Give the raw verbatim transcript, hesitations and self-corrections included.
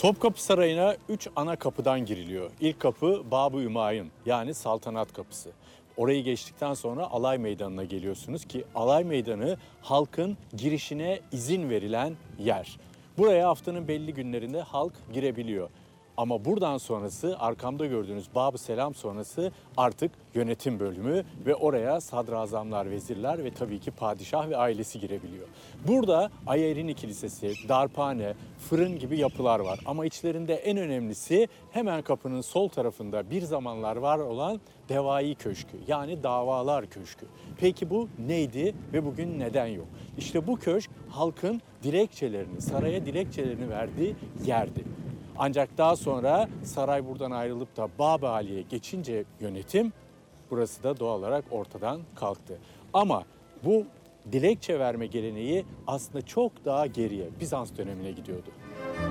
Topkapı Sarayı'na üç ana kapıdan giriliyor. İlk kapı Bab-ı Ümayun, yani saltanat kapısı. Orayı geçtikten sonra Alay Meydanı'na geliyorsunuz ki Alay Meydanı halkın girişine izin verilen yer. Buraya haftanın belli günlerinde halk girebiliyor. Ama buradan sonrası, arkamda gördüğünüz Bab-ı Selam sonrası artık yönetim bölümü ve oraya sadrazamlar, vezirler ve tabii ki padişah ve ailesi girebiliyor. Burada Ayarini Kilisesi, darphane, fırın gibi yapılar var. Ama içlerinde en önemlisi hemen kapının sol tarafında bir zamanlar var olan Devai Köşkü, yani Davalar Köşkü. Peki bu neydi ve bugün neden yok? İşte bu köşk halkın dilekçelerini, saraya dilekçelerini verdiği yerdi. Ancak daha sonra saray buradan ayrılıp da Bab-ı Ali'ye geçince yönetim, burası da doğal olarak ortadan kalktı. Ama bu dilekçe verme geleneği aslında çok daha geriye, Bizans dönemine gidiyordu.